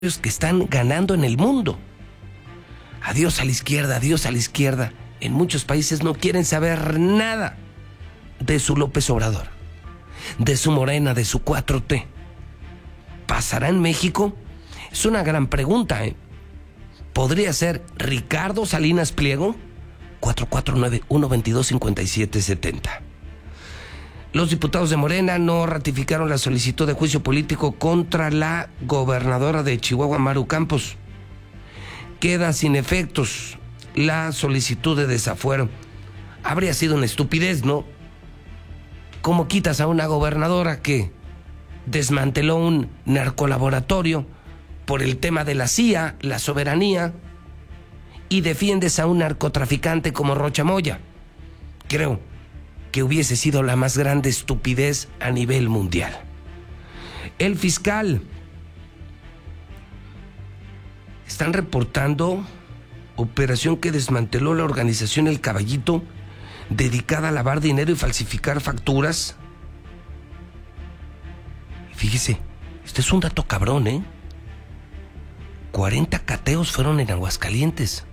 que están ganando en el mundo. Adiós a la izquierda, adiós a la izquierda. En muchos países no quieren saber nada de su López Obrador, de su Morena, de su 4T. ¿Pasará en México? Es una gran pregunta, ¿eh? ¿Podría ser Ricardo Salinas Pliego? 449-122-5770. Los diputados de Morena no ratificaron la solicitud de juicio político contra la gobernadora de Chihuahua, Maru Campos. Queda sin efectos la solicitud de desafuero. Habría sido una estupidez, ¿no? ¿Cómo quitas a una gobernadora que desmanteló un narcolaboratorio por el tema de la CIA, la soberanía, y defiendes a un narcotraficante como Rocha Moya? Creo que hubiese sido la más grande estupidez a nivel mundial. El fiscal. Están reportando operación que desmanteló la organización El Caballito, dedicada a lavar dinero y falsificar facturas. Fíjese, este es un dato cabrón, ¿eh? 40 cateos fueron en Aguascalientes.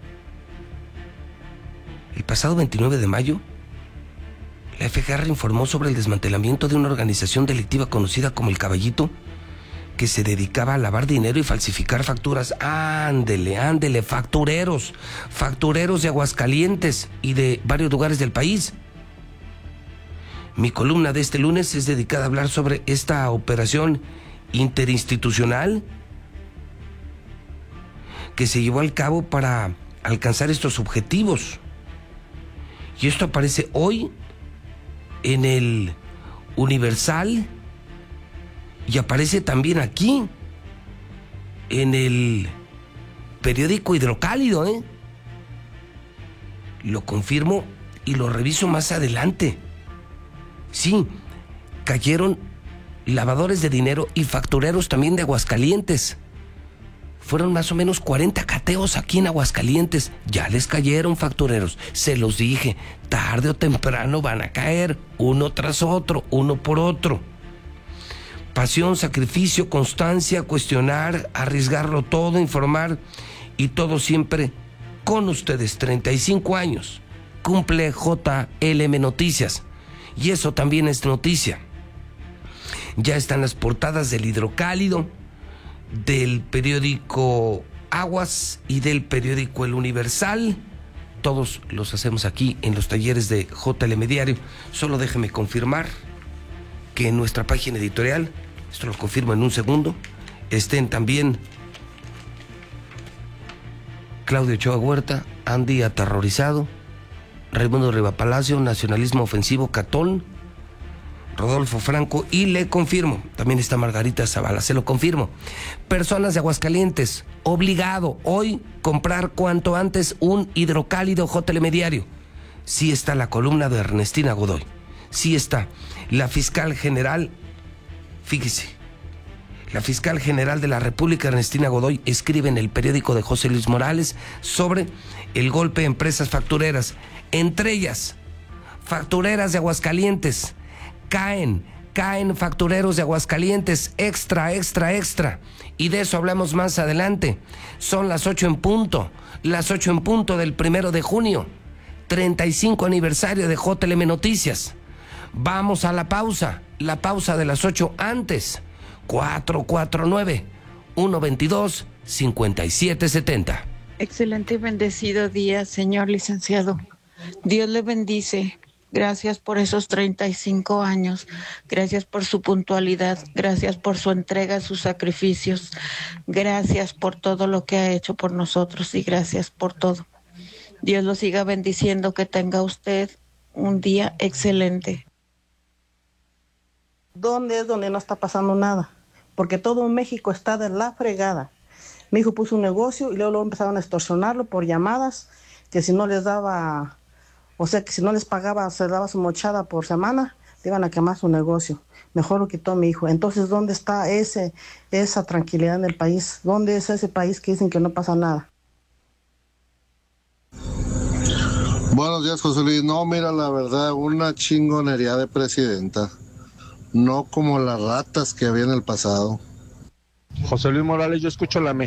El pasado 29 de mayo, la FGR informó sobre el desmantelamiento de una organización delictiva conocida como El Caballito, que se dedicaba a lavar dinero y falsificar facturas. Ándele, factureros de Aguascalientes y de varios lugares del país. Mi columna de este lunes es dedicada a hablar sobre esta operación interinstitucional que se llevó a cabo para alcanzar estos objetivos. Y esto aparece hoy en el Universal y aparece también aquí en el periódico Hidrocálido, ¿eh? Lo confirmo y lo reviso más adelante. Sí, cayeron lavadores de dinero y factureros también de Aguascalientes. Fueron más o menos 40 cateos aquí en Aguascalientes. Ya les cayeron factureros. Se los dije, tarde o temprano van a caer, uno tras otro, uno por otro. Pasión, sacrificio, constancia, cuestionar, arriesgarlo todo, informar y todo siempre con ustedes. 35 años. Cumple JLM Noticias. Y eso también es noticia. Ya están las portadas del Hidrocálido, del periódico Aguas y del periódico El Universal. Todos los hacemos aquí en los talleres de JLM Diario. Solo déjeme confirmar que en nuestra página editorial, esto lo confirmo en un segundo, estén también Claudio Ochoa Huerta, Andy Aterrorizado, Raimundo Rivapalacio, Nacionalismo Ofensivo, Catón, Rodolfo Franco, y le confirmo, también está Margarita Zavala, se lo confirmo. Personas de Aguascalientes, obligado hoy comprar cuanto antes un Hidrocálido JLM Diario. Sí está la columna de Ernestina Godoy, sí está la fiscal general, fíjese, la fiscal general de la República, Ernestina Godoy, escribe en el periódico de José Luis Morales sobre el golpe a empresas factureras, entre ellas factureras de Aguascalientes. Caen factureros de Aguascalientes, extra. Y de eso hablamos más adelante. Son las 8 en punto del 1 de junio, 35 aniversario de JLM Noticias. Vamos a la pausa de las 8 antes. 449-122-5770. Excelente y bendecido día, señor licenciado. Dios le bendice. Gracias por esos 35 años, gracias por su puntualidad, gracias por su entrega, sus sacrificios, gracias por todo lo que ha hecho por nosotros y gracias por todo. Dios lo siga bendiciendo, que tenga usted un día excelente. ¿Dónde es donde no está pasando nada? Porque todo México está de la fregada. Mi hijo puso un negocio y luego empezaron a extorsionarlo por llamadas, que si no les daba... O sea, que si no les pagaba, se daba su mochada por semana, le iban a quemar su negocio. Mejor lo quitó mi hijo. Entonces, ¿dónde está esa tranquilidad en el país? ¿Dónde es ese país que dicen que no pasa nada? Buenos días, José Luis. No, mira, la verdad, una chingonería de presidenta. No como las ratas que había en el pasado. José Luis Morales, yo escucho la